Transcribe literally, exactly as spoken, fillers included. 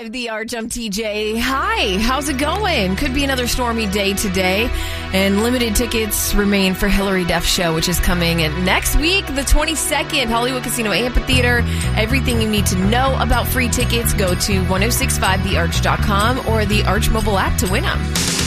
five The Arch. I'm T J. Hi, how's it going? Could be another stormy day today. And limited tickets remain for Hillary Duff's show, which is coming next week, the twenty-second, Hollywood Casino Amphitheater. Everything you need to know about free tickets, go to ten sixty-five the arch dot com or the Arch mobile app to win them.